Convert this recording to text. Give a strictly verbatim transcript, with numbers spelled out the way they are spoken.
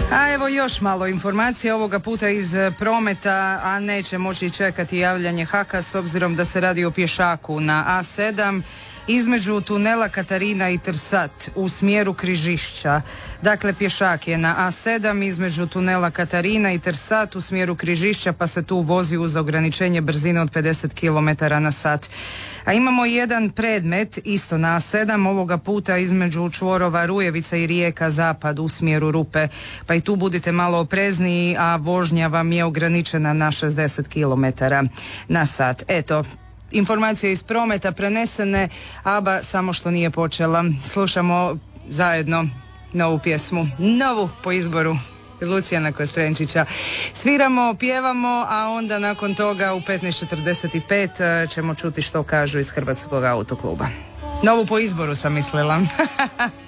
A evo još malo informacija, ovoga puta iz prometa, a neće moći čekati javljanje Haka s obzirom da se radi o pješaku na A sedam između tunela Katarina i Trsat u smjeru Križišća. Dakle, pješak je na A sedam između tunela Katarina i Trsat u smjeru Križišća, pa se tu vozi uz ograničenje brzine od pedeset kilometara na sat. A imamo jedan predmet isto na A sedam, ovoga puta između čvorova Rujevica i Rijeka Zapad u smjeru Rupe, pa i tu budite malo oprezniji, a vožnja vam je ograničena na šezdeset kilometara na sat. Eto, informacije iz prometa prenesene, ABBA samo što nije počela. Slušamo zajedno novu pjesmu, novu po izboru Lucijana Kostrenčića. Sviramo, pjevamo, a onda nakon toga u petnaest četrdeset pet ćemo čuti što kažu iz Hrvatskog autokluba. Novu po izboru sam mislila.